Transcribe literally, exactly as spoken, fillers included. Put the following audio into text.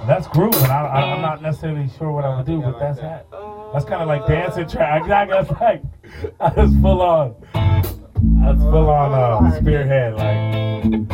That's grooving. I, I, I'm not necessarily sure what I would do, but that's that. That's kind of like dancing track. I got like, that's full on. That's full on uh, spearhead. Like,